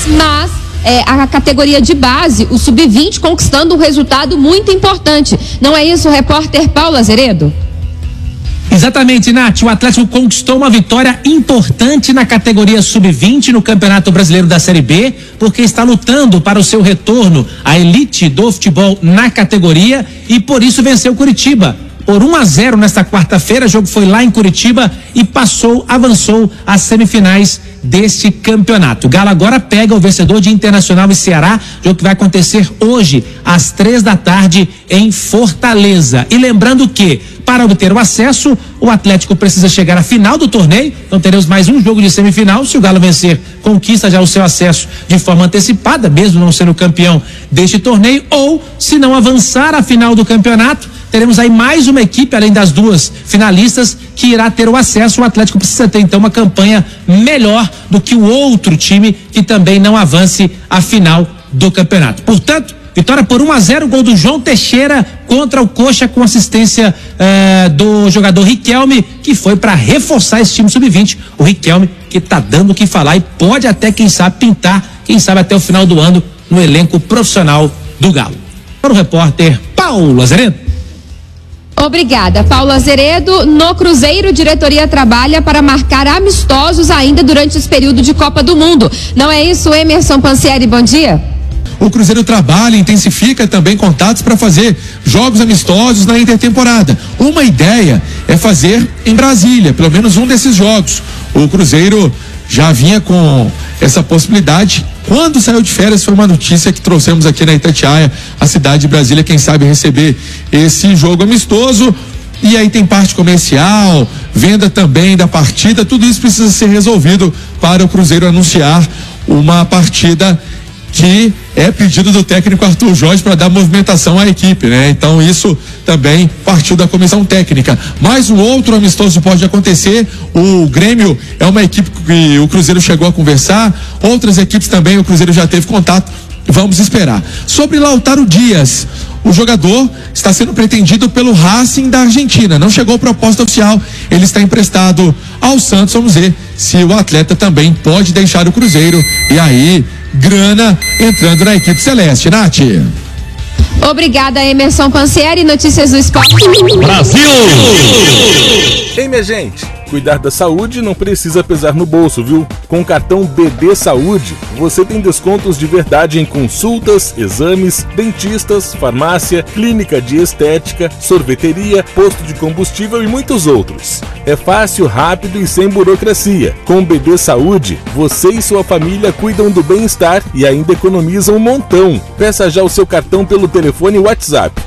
mas a categoria de base, o sub-20, conquistando um resultado muito importante. Não é isso, repórter Paulo Azeredo? Exatamente, Nath. O Atlético conquistou uma vitória importante na categoria sub-20 no Campeonato Brasileiro da Série B, porque está lutando para o seu retorno à elite do futebol na categoria e por isso venceu Curitiba por 1-0 nesta quarta-feira. O jogo foi lá em Curitiba e avançou às semifinais deste campeonato. O Galo agora pega o vencedor de Internacional e Ceará, jogo que vai acontecer hoje às 15h em Fortaleza. E lembrando que para obter o acesso, o Atlético precisa chegar à final do torneio, então teremos mais um jogo de semifinal. Se o Galo vencer, conquista já o seu acesso de forma antecipada, mesmo não sendo campeão deste torneio, ou se não avançar à final do campeonato, teremos aí mais uma equipe, além das duas finalistas, que irá ter o acesso. O Atlético precisa ter então uma campanha melhor do que o outro time que também não avance à final do campeonato. Portanto, vitória por 1-0, gol do João Teixeira contra o Coxa, com assistência do jogador Riquelme, que foi para reforçar esse time sub-20. O Riquelme que tá dando o que falar e pode até, quem sabe, pintar, quem sabe até o final do ano no elenco profissional do Galo. Para o repórter Paulo Azeredo. Obrigada, Paulo Azeredo. No Cruzeiro, diretoria trabalha para marcar amistosos ainda durante esse período de Copa do Mundo. Não é isso, Emerson Pansieri? Bom dia. O Cruzeiro trabalha e intensifica também contatos para fazer jogos amistosos na intertemporada. Uma ideia é fazer em Brasília, pelo menos um desses jogos. O Cruzeiro já vinha com essa possibilidade. Quando saiu de férias, foi uma notícia que trouxemos aqui na Itatiaia, a cidade de Brasília, quem sabe receber esse jogo amistoso. E aí tem parte comercial, venda também da partida, tudo isso precisa ser resolvido para o Cruzeiro anunciar uma partida que é pedido do técnico Arthur Jorge para dar movimentação à equipe, né? Então isso também partiu da comissão técnica. Mas um outro amistoso pode acontecer. O Grêmio é uma equipe que o Cruzeiro chegou a conversar, outras equipes também o Cruzeiro já teve contato. Vamos esperar. Sobre Lautaro Dias, o jogador está sendo pretendido pelo Racing da Argentina. Não chegou proposta oficial, ele está emprestado ao Santos. Vamos ver se o atleta também pode deixar o Cruzeiro. E aí, grana entrando na equipe celeste. Nath. Obrigada, Emerson Pansieri. Notícias do esporte. Brasil! Ei, minha gente, cuidar da saúde não precisa pesar no bolso, viu? Com o cartão BB Saúde, você tem descontos de verdade em consultas, exames, dentistas, farmácia, clínica de estética, sorveteria, posto de combustível e muitos outros. É fácil, rápido e sem burocracia. Com o BB Saúde, você e sua família cuidam do bem-estar e ainda economizam um montão. Peça já o seu cartão pelo telefone WhatsApp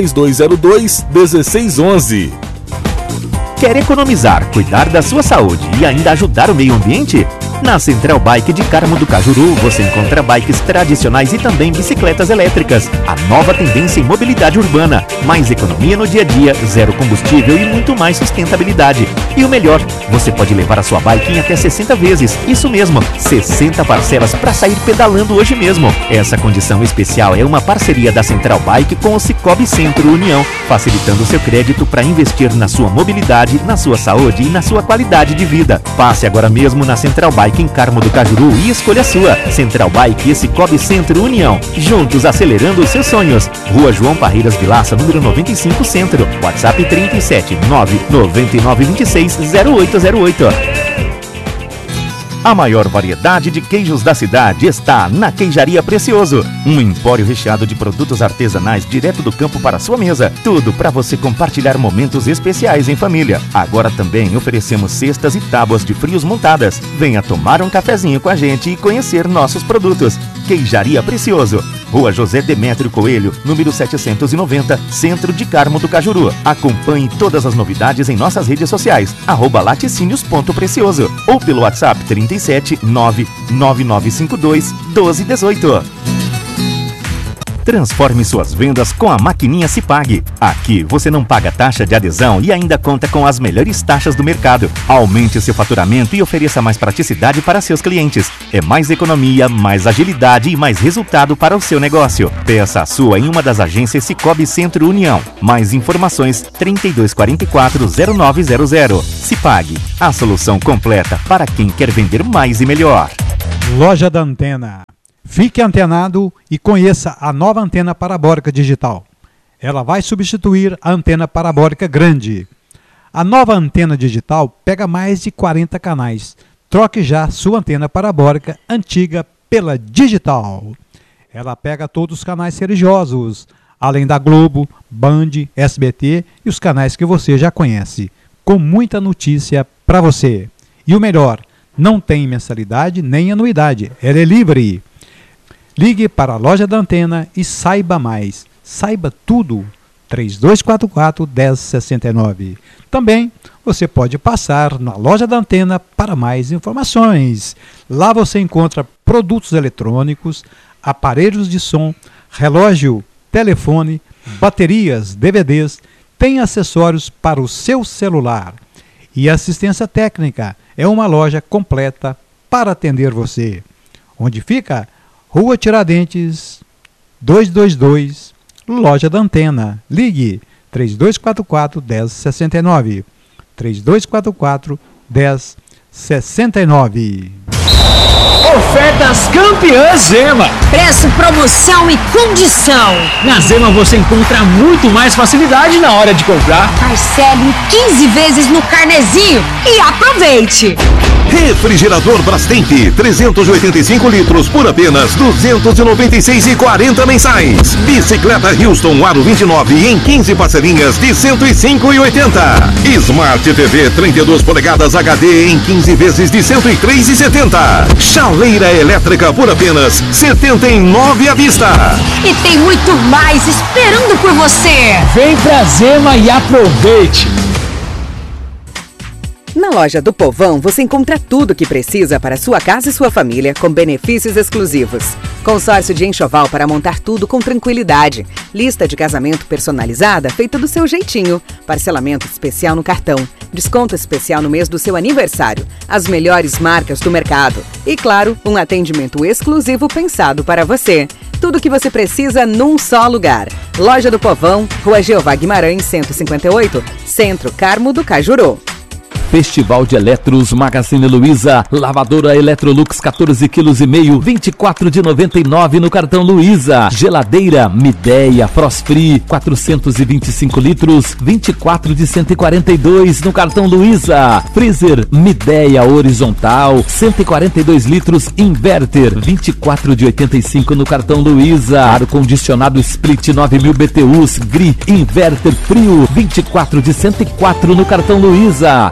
3202-1611. Quer economizar, cuidar da sua saúde e ainda ajudar o meio ambiente? Na Central Bike de Carmo do Cajuru, você encontra bikes tradicionais e também bicicletas elétricas. A nova tendência em mobilidade urbana. Mais economia no dia a dia, zero combustível e muito mais sustentabilidade. E o melhor, você pode levar a sua bike em até 60 vezes. Isso mesmo, 60 parcelas para sair pedalando hoje mesmo. Essa condição especial é uma parceria da Central Bike com o Cicobi Centro União, facilitando seu crédito para investir na sua mobilidade, na sua saúde e na sua qualidade de vida. Passe agora mesmo na Central Bike em Carmo do Cajuru e escolha a sua. Central Bike e Cicobi Centro União. Juntos acelerando os seus sonhos. Rua João Parreiras Vilaça, número 95 Centro. WhatsApp 37 999 26 0808. A maior variedade de queijos da cidade está na Queijaria Precioso. Um empório recheado de produtos artesanais direto do campo para a sua mesa. Tudo para você compartilhar momentos especiais em família. Agora também oferecemos cestas e tábuas de frios montadas. Venha tomar um cafezinho com a gente e conhecer nossos produtos. Queijaria Precioso. Rua José Demétrio Coelho, número 790, Centro de Carmo do Cajuru. Acompanhe todas as novidades em nossas redes sociais, @laticínios.precioso ou pelo WhatsApp 37 99952 1218. Transforme suas vendas com a maquininha Cipag. Aqui você não paga taxa de adesão e ainda conta com as melhores taxas do mercado. Aumente seu faturamento e ofereça mais praticidade para seus clientes. É mais economia, mais agilidade e mais resultado para o seu negócio. Peça a sua em uma das agências Cicobi Centro União. Mais informações 3244-0900. Cipag, a solução completa para quem quer vender mais e melhor. Loja da Antena. Fique antenado e conheça a nova antena parabólica digital. Ela vai substituir a antena parabólica grande. A nova antena digital pega mais de 40 canais. Troque já sua antena parabólica antiga pela digital. Ela pega todos os canais religiosos, além da Globo, Band, SBT e os canais que você já conhece, com muita notícia para você. E o melhor, não tem mensalidade nem anuidade, ela é livre. Ligue para a loja da antena e saiba mais. Saiba tudo. 3244-1069. Também você pode passar na loja da antena para mais informações. Lá você encontra produtos eletrônicos, aparelhos de som, relógio, telefone, baterias, DVDs, tem acessórios para o seu celular. E assistência técnica, é uma loja completa para atender você. Onde fica? Rua Tiradentes, 222, loja da antena. Ligue 3244-1069. 3244-1069. Ofertas campeãs Zema. Preço, promoção e condição. Na Zema você encontra muito mais facilidade na hora de comprar. Parcele em 15 vezes no carnezinho e aproveite. Refrigerador Brastemp, 385 litros por apenas R$ 296,40 mensais. Bicicleta Houston Aro 29 em 15 parcelinhas de R$ 105,80. Smart TV 32 polegadas HD em 15 vezes de R$ 103,70. Chaleira elétrica por apenas R$ 79 à vista. E tem muito mais esperando por você. Vem pra Zema e aproveite. Na loja do Povão você encontra tudo o que precisa para sua casa e sua família com benefícios exclusivos. Consórcio de enxoval para montar tudo com tranquilidade. Lista de casamento personalizada feita do seu jeitinho. Parcelamento especial no cartão. Desconto especial no mês do seu aniversário. As melhores marcas do mercado. E claro, um atendimento exclusivo pensado para você. Tudo o que você precisa num só lugar. Loja do Povão, Rua Jeová Guimarães, 158, Centro Carmo do Cajuru. Festival de Eletros Magazine Luiza. Lavadora Electrolux 14,5 kg, 24 de 99 no cartão Luiza. Geladeira Midea Frost Free 425 litros, 24 de 142 no cartão Luiza. Freezer Midea Horizontal 142 litros Inverter 24 de 85 no cartão Luiza. Ar condicionado Split 9000 BTUs GRI Inverter Frio 24 de 104 no cartão Luiza.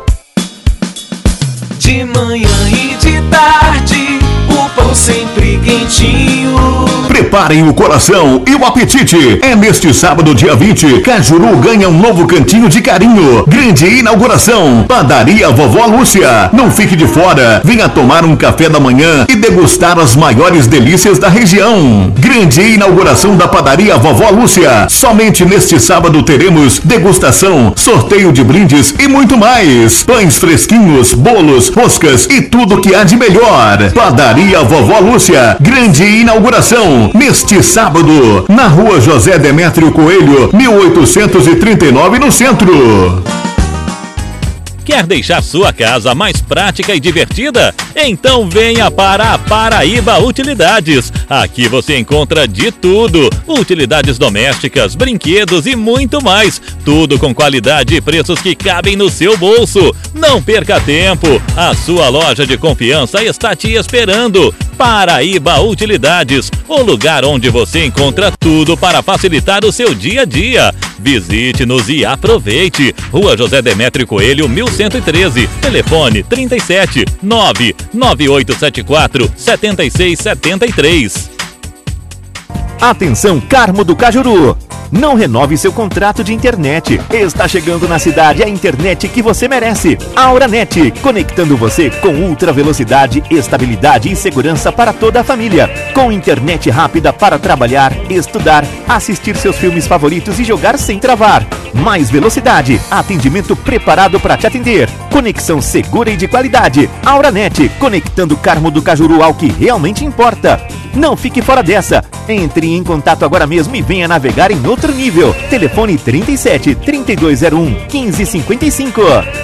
De manhã e de tarde, o pão sempre quentinho. Preparem o coração e o apetite. É neste sábado, dia 20, Cajuru ganha um novo cantinho de carinho. Grande inauguração. Padaria Vovó Lúcia. Não fique de fora. Venha tomar um café da manhã e degustar as maiores delícias da região. Grande inauguração da Padaria Vovó Lúcia. Somente neste sábado teremos degustação, sorteio de brindes e muito mais. Pães fresquinhos, bolos, roscas e tudo que há de melhor. Padaria Vovó Lúcia. Grande inauguração neste sábado, na Rua José Demétrio Coelho, 1839, no centro. Quer deixar sua casa mais prática e divertida? Então venha para a Paraíba Utilidades. Aqui você encontra de tudo: utilidades domésticas, brinquedos e muito mais. Tudo com qualidade e preços que cabem no seu bolso. Não perca tempo. A sua loja de confiança está te esperando. Paraíba Utilidades, o lugar onde você encontra tudo para facilitar o seu dia a dia. Visite-nos e aproveite. Rua José Demétrio Coelho, 1113. Telefone 37 99874 7673. Atenção, Carmo do Cajuru! Não renove seu contrato de internet. Está chegando na cidade a internet que você merece. Auranet, conectando você com ultra velocidade, estabilidade e segurança para toda a família. Com internet rápida para trabalhar, estudar, assistir seus filmes favoritos e jogar sem travar. Mais velocidade, atendimento preparado para te atender. Conexão segura e de qualidade. Auranet, conectando Carmo do Cajuru ao que realmente importa. Não fique fora dessa. Entre em contato agora mesmo e venha navegar em outro nível. Telefone 37 3201 1555.